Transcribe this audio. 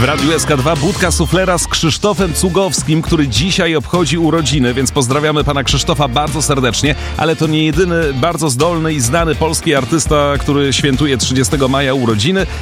W Radiu SK2 budka suflera z Krzysztofem Cugowskim, który dzisiaj obchodzi urodziny, więc pozdrawiamy pana Krzysztofa bardzo serdecznie, ale to nie jedyny bardzo zdolny i znany polski artysta, który świętuje 30 maja urodziny.